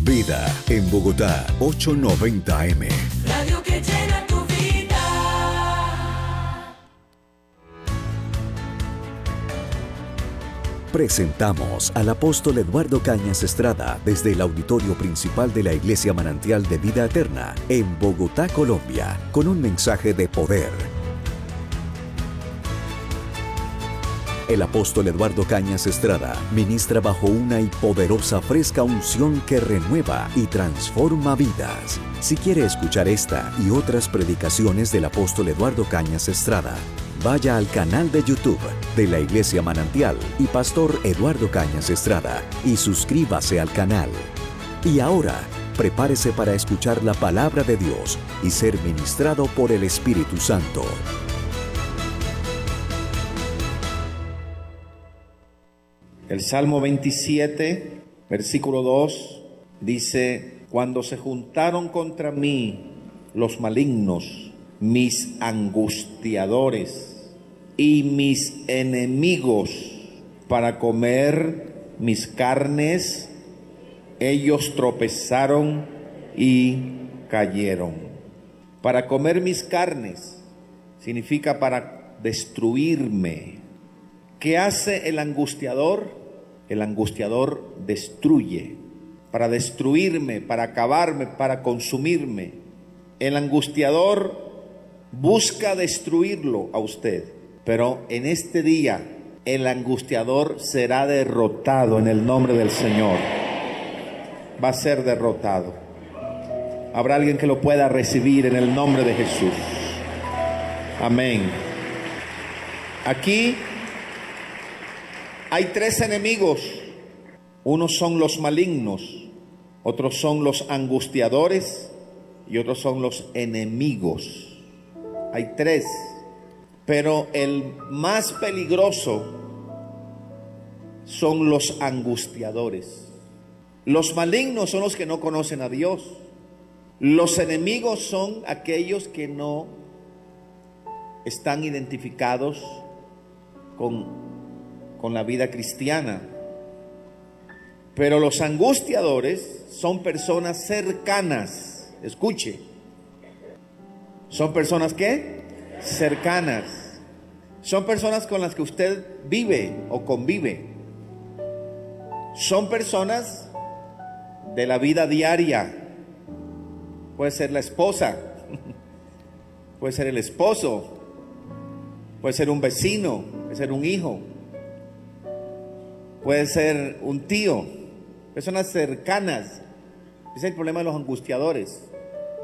Vida en Bogotá, 890M. Radio que llena tu vida. Presentamos al apóstol Eduardo Cañas Estrada desde el auditorio principal de la Iglesia Manantial de Vida Eterna en Bogotá, Colombia, con un mensaje de poder. El apóstol Eduardo Cañas Estrada ministra bajo una y poderosa fresca unción que renueva y transforma vidas. Si quiere escuchar esta y otras predicaciones del apóstol Eduardo Cañas Estrada, vaya al canal de YouTube de la Iglesia Manantial y Pastor Eduardo Cañas Estrada y suscríbase al canal. Y ahora, prepárese para escuchar la palabra de Dios y ser ministrado por el Espíritu Santo. El Salmo 27, versículo 2, dice: cuando se juntaron contra mí los malignos, mis angustiadores y mis enemigos, para comer mis carnes, ellos tropezaron y cayeron. Para comer mis carnes significa para destruirme. ¿Qué hace el angustiador? El angustiador destruye, para destruirme, para acabarme, para consumirme. El angustiador busca destruirlo a usted, pero en este día el angustiador será derrotado en el nombre del Señor. Va a ser derrotado. Habrá alguien que lo pueda recibir en el nombre de Jesús. Amén. Aquí hay tres enemigos. Unos son los malignos, otros son los angustiadores y otros son los enemigos. Hay tres, pero el más peligroso son los angustiadores. Los malignos son los que no conocen a Dios. Los enemigos son aquellos que no están identificados con la vida cristiana. Pero los angustiadores son personas cercanas. Escuche. ¿Son personas qué? Cercanas. Son personas con las que usted vive o convive. Son personas de la vida diaria. Puede ser la esposa, puede ser el esposo, puede ser un vecino, puede ser un hijo, puede ser un tío, personas cercanas. Ese es el problema de los angustiadores.